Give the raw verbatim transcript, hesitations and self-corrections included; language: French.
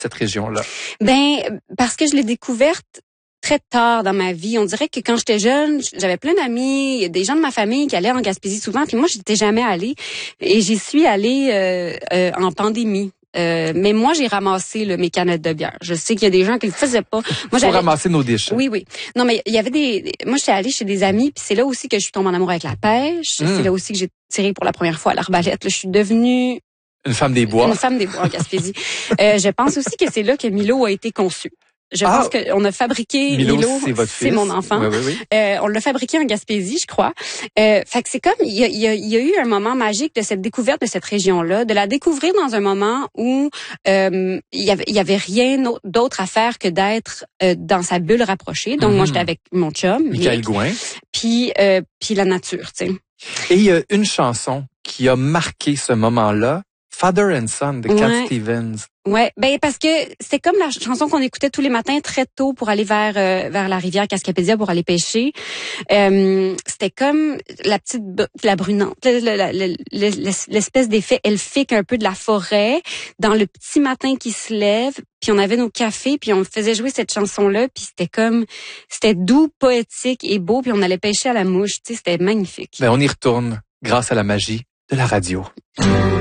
cette région-là? Ben, parce que je l'ai découverte très tard dans ma vie. On dirait que quand j'étais jeune, j'avais plein d'amis, des gens de ma famille qui allaient en Gaspésie souvent, puis moi, j'étais jamais allée. Et j'y suis allée euh, euh, en pandémie. Euh, mais moi, j'ai ramassé là, mes canettes de bière. Je sais qu'il y a des gens qui le faisaient pas. Moi, Faut ramasser nos déchets. Oui, oui. Non, mais il y avait des. Moi, j'étais allée chez des amis, puis c'est là aussi que je suis tombée en amour avec la pêche. Mm. C'est là aussi que j'ai tiré pour la première fois à l'arbalète. Là, je suis devenue une femme des bois. Une femme des bois en Gaspésie. euh, je pense aussi que c'est là que Milo a été conçu. Je ah, pense qu'on a fabriqué Milo, Milo c'est votre c'est fils. mon enfant. Oui, oui, oui. Euh, on l'a fabriqué en Gaspésie, je crois. Euh, fait que c'est comme il y a, il y a, il y a eu un moment magique de cette découverte de cette région-là, de la découvrir dans un moment où euh, il y avait il y avait rien d'autre à faire que d'être euh, dans sa bulle rapprochée. Donc mm-hmm. moi j'étais avec mon chum, Michael Gouin, puis euh, puis la nature, tu sais. Et il y a une chanson qui a marqué ce moment-là. Father and Son de Cat ouais. Stevens. Ouais, ben parce que c'est comme la chanson qu'on écoutait tous les matins très tôt pour aller vers euh, vers la rivière Cascapédia pour aller pêcher. Euh, c'était comme la petite la brunante, l'espèce d'effet elfique un peu de la forêt dans le petit matin qui se lève, puis on avait nos cafés, puis on faisait jouer cette chanson-là, puis c'était comme c'était doux, poétique et beau, puis on allait pêcher à la mouche, tu sais, c'était magnifique. Ben on y retourne grâce à la magie de la radio.